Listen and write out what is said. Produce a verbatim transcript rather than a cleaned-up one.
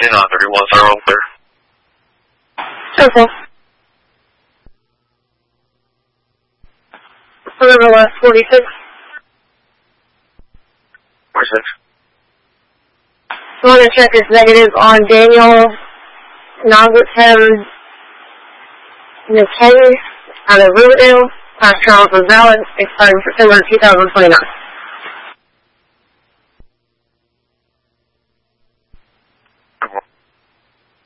fifteen on thirty-one, sorry, all clear. Okay. River West forty-six. forty-six. I want to check this negative on Daniel Nogleton McKay out of Riverdale. Past Charles was valid, expiring September two thousand twenty-nine.